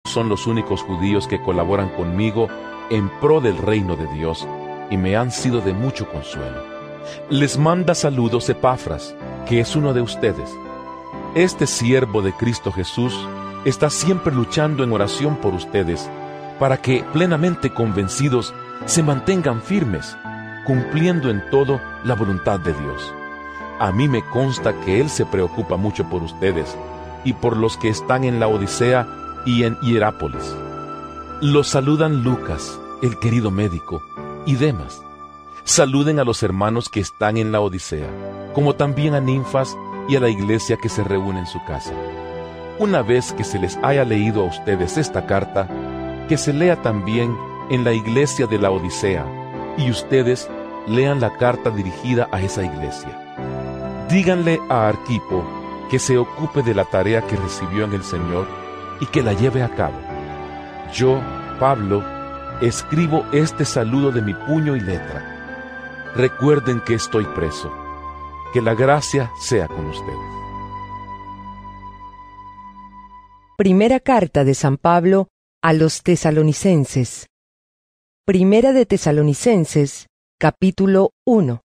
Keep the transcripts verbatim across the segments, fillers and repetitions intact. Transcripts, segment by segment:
son los únicos judíos que colaboran conmigo en pro del reino de Dios y me han sido de mucho consuelo. Les manda saludos Epafras, que es uno de ustedes. Este siervo de Cristo Jesús está siempre luchando en oración por ustedes, para que, plenamente convencidos, se mantengan firmes, cumpliendo en todo la voluntad de Dios. A mí me consta que Él se preocupa mucho por ustedes y por los que están en la Odisea y en Hierápolis. Los saludan Lucas, el querido médico, y Demas. Saluden a los hermanos que están en la Odisea, como también a Ninfas y a la iglesia que se reúne en su casa. Una vez que se les haya leído a ustedes esta carta, que se lea también en la iglesia de la Odisea, y ustedes lean la carta dirigida a esa iglesia. Díganle a Arquipo que se ocupe de la tarea que recibió en el Señor y que la lleve a cabo. Yo, Pablo, escribo este saludo de mi puño y letra. Recuerden que estoy preso. Que la gracia sea con ustedes. Primera carta de San Pablo a los Tesalonicenses. Primera de Tesalonicenses, capítulo uno.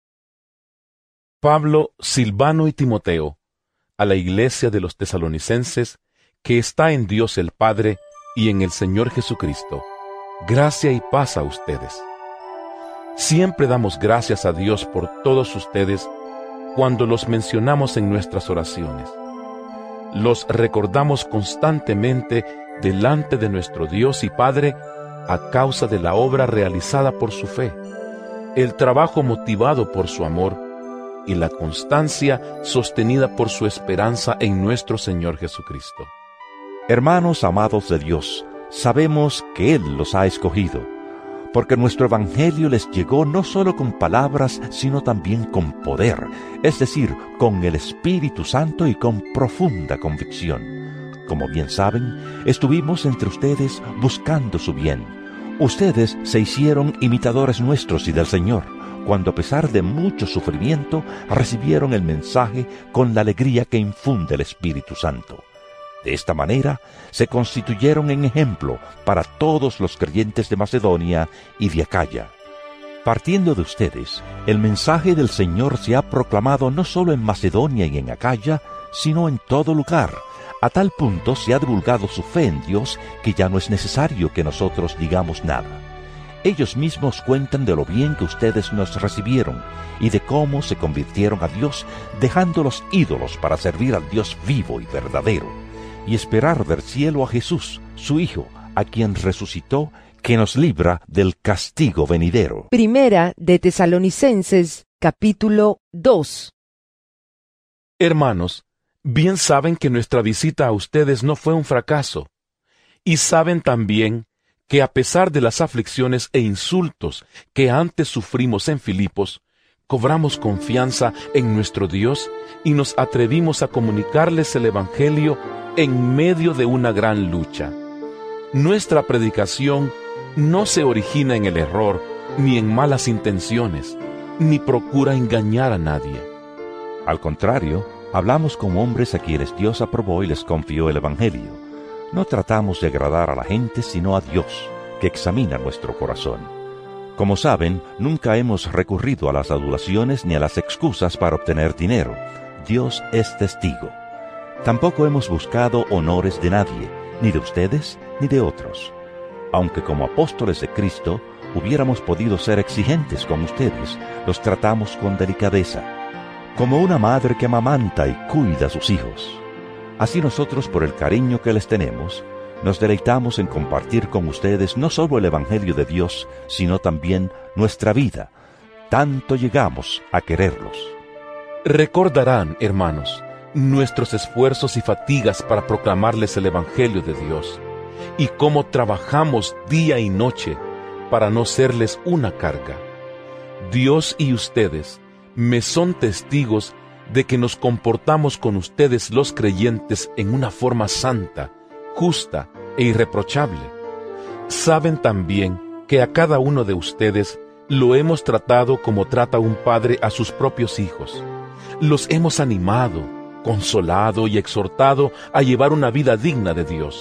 Pablo, Silvano y Timoteo, a la iglesia de los Tesalonicenses, que está en Dios el Padre y en el Señor Jesucristo. Gracia y paz a ustedes. Siempre damos gracias a Dios por todos ustedes cuando los mencionamos en nuestras oraciones. Los recordamos constantemente delante de nuestro Dios y Padre a causa de la obra realizada por su fe, el trabajo motivado por su amor y la constancia sostenida por su esperanza en nuestro Señor Jesucristo. Hermanos amados de Dios, sabemos que Él los ha escogido, porque nuestro Evangelio les llegó no solo con palabras, sino también con poder, es decir, con el Espíritu Santo y con profunda convicción. Como bien saben, estuvimos entre ustedes buscando su bien. Ustedes se hicieron imitadores nuestros y del Señor, cuando a pesar de mucho sufrimiento, recibieron el mensaje con la alegría que infunde el Espíritu Santo. De esta manera, se constituyeron en ejemplo para todos los creyentes de Macedonia y de Acaya. Partiendo de ustedes, el mensaje del Señor se ha proclamado no solo en Macedonia y en Acaya, sino en todo lugar. A tal punto se ha divulgado su fe en Dios que ya no es necesario que nosotros digamos nada. Ellos mismos cuentan de lo bien que ustedes nos recibieron y de cómo se convirtieron a Dios dejando los ídolos para servir al Dios vivo y verdadero, y esperar del cielo a Jesús, su Hijo, a quien resucitó, que nos libra del castigo venidero. Primera de Tesalonicenses, capítulo dos. Hermanos, bien saben que nuestra visita a ustedes no fue un fracaso, y saben también que a pesar de las aflicciones e insultos que antes sufrimos en Filipos, cobramos confianza en nuestro Dios y nos atrevimos a comunicarles el Evangelio en medio de una gran lucha. Nuestra predicación no se origina en el error, ni en malas intenciones, ni procura engañar a nadie. Al contrario, hablamos como hombres a quienes Dios aprobó y les confió el Evangelio. No tratamos de agradar a la gente, sino a Dios, que examina nuestro corazón. Como saben, nunca hemos recurrido a las adulaciones ni a las excusas para obtener dinero. Dios es testigo. Tampoco hemos buscado honores de nadie, ni de ustedes, ni de otros. Aunque como apóstoles de Cristo hubiéramos podido ser exigentes con ustedes, los tratamos con delicadeza, como una madre que amamanta y cuida a sus hijos. Así nosotros, por el cariño que les tenemos, nos deleitamos en compartir con ustedes no solo el Evangelio de Dios, sino también nuestra vida. Tanto llegamos a quererlos. Recordarán, hermanos, nuestros esfuerzos y fatigas para proclamarles el Evangelio de Dios, y cómo trabajamos día y noche para no serles una carga. Dios y ustedes me son testigos de que nos comportamos con ustedes los creyentes en una forma santa, justa e irreprochable. Saben también que a cada uno de ustedes lo hemos tratado como trata un padre a sus propios hijos. Los hemos animado, consolado y exhortado a llevar una vida digna de Dios.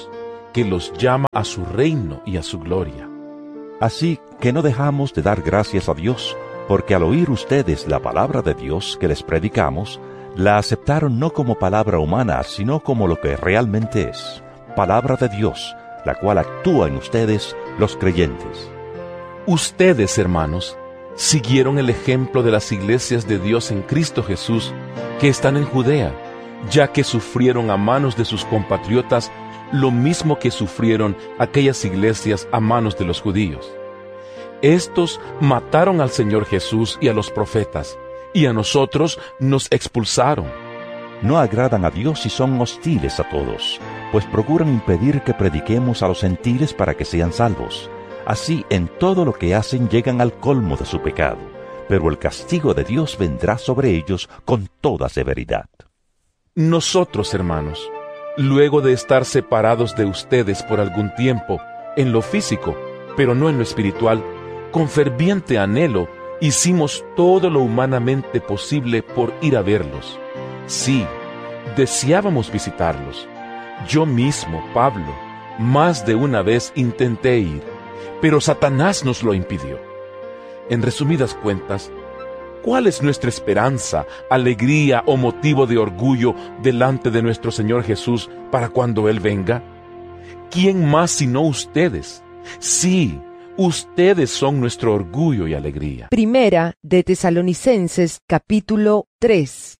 que los llama a su reino y a su gloria. Así que no dejamos de dar gracias a Dios, porque al oír ustedes la palabra de Dios que les predicamos, la aceptaron no como palabra humana, sino como lo que realmente es, palabra de Dios, la cual actúa en ustedes, los creyentes. Ustedes, hermanos, siguieron el ejemplo de las iglesias de Dios en Cristo Jesús que están en Judea, ya que sufrieron a manos de sus compatriotas lo mismo que sufrieron aquellas iglesias a manos de los judíos. Estos mataron al Señor Jesús y a los profetas, y a nosotros nos expulsaron. No agradan a Dios y son hostiles a todos, pues procuran impedir que prediquemos a los gentiles para que sean salvos. Así, en todo lo que hacen llegan al colmo de su pecado, pero el castigo de Dios vendrá sobre ellos con toda severidad. Nosotros, hermanos, luego de estar separados de ustedes por algún tiempo, en lo físico, pero no en lo espiritual, con ferviente anhelo, hicimos todo lo humanamente posible por ir a verlos. Sí, deseábamos visitarlos. Yo mismo, Pablo, más de una vez intenté ir, pero Satanás nos lo impidió. En resumidas cuentas, ¿cuál es nuestra esperanza, alegría o motivo de orgullo delante de nuestro Señor Jesús para cuando Él venga? ¿Quién más sino ustedes? Sí, ustedes son nuestro orgullo y alegría. Primera de Tesalonicenses, capítulo tres.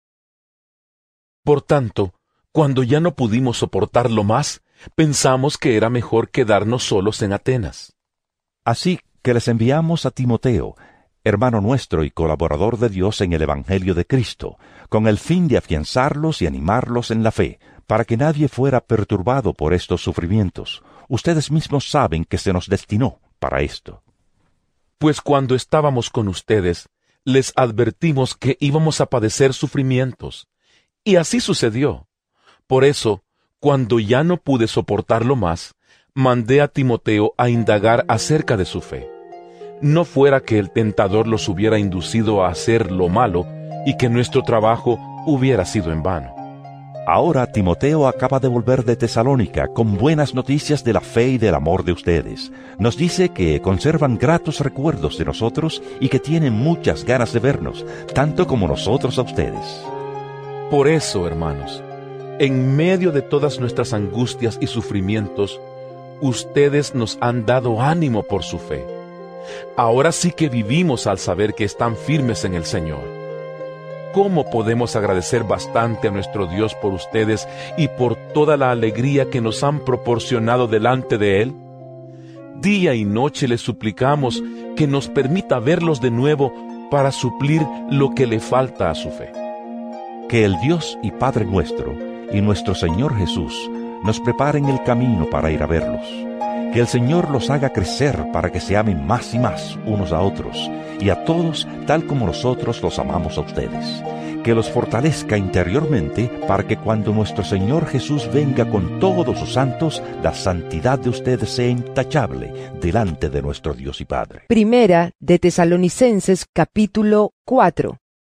Por tanto, cuando ya no pudimos soportarlo más, pensamos que era mejor quedarnos solos en Atenas. Así que les enviamos a Timoteo, hermano nuestro y colaborador de Dios en el Evangelio de Cristo, con el fin de afianzarlos y animarlos en la fe, para que nadie fuera perturbado por estos sufrimientos. Ustedes mismos saben que se nos destinó para esto. Pues cuando estábamos con ustedes, les advertimos que íbamos a padecer sufrimientos, y así sucedió. Por eso, cuando ya no pude soportarlo más, mandé a Timoteo a indagar acerca de su fe. No fuera que el tentador los hubiera inducido a hacer lo malo y que nuestro trabajo hubiera sido en vano. Ahora Timoteo acaba de volver de Tesalónica con buenas noticias de la fe y del amor de ustedes. Nos dice que conservan gratos recuerdos de nosotros y que tienen muchas ganas de vernos, tanto como nosotros a ustedes. Por eso, hermanos, en medio de todas nuestras angustias y sufrimientos, ustedes nos han dado ánimo por su fe. Ahora sí que vivimos al saber que están firmes en el Señor. ¿Cómo podemos agradecer bastante a nuestro Dios por ustedes y por toda la alegría que nos han proporcionado delante de Él? Día y noche le suplicamos que nos permita verlos de nuevo para suplir lo que le falta a su fe. Que el Dios y Padre nuestro y nuestro Señor Jesús nos preparen el camino para ir a verlos. Que el Señor los haga crecer para que se amen más y más unos a otros, y a todos tal como nosotros los amamos a ustedes. Que los fortalezca interiormente para que cuando nuestro Señor Jesús venga con todos sus santos, la santidad de ustedes sea intachable delante de nuestro Dios y Padre. Primera de Tesalonicenses, capítulo cuatro.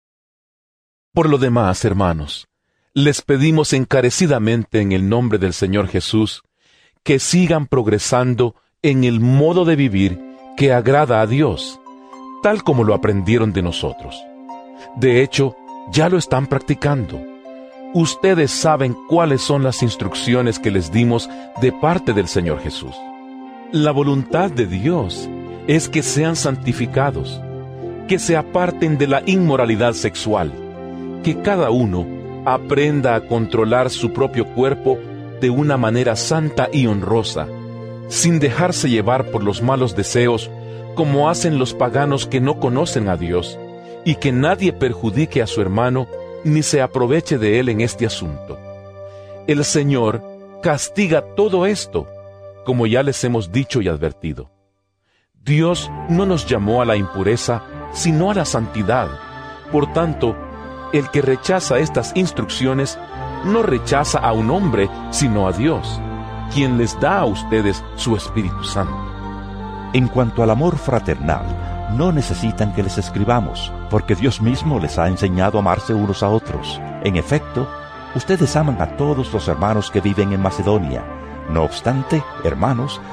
Por lo demás, hermanos, les pedimos encarecidamente en el nombre del Señor Jesús que sigan progresando en el modo de vivir que agrada a Dios, tal como lo aprendieron de nosotros. De hecho, ya lo están practicando. Ustedes saben cuáles son las instrucciones que les dimos de parte del Señor Jesús. La voluntad de Dios es que sean santificados, que se aparten de la inmoralidad sexual, que cada uno aprenda a controlar su propio cuerpo de una manera santa y honrosa, sin dejarse llevar por los malos deseos, como hacen los paganos que no conocen a Dios, y que nadie perjudique a su hermano, ni se aproveche de él en este asunto. El Señor castiga todo esto, como ya les hemos dicho y advertido. Dios no nos llamó a la impureza, sino a la santidad. Por tanto, el que rechaza estas instrucciones no rechaza a un hombre, sino a Dios, quien les da a ustedes su Espíritu Santo. En cuanto al amor fraternal, no necesitan que les escribamos, porque Dios mismo les ha enseñado a amarse unos a otros. En efecto, ustedes aman a todos los hermanos que viven en Macedonia, No obstante, hermanos,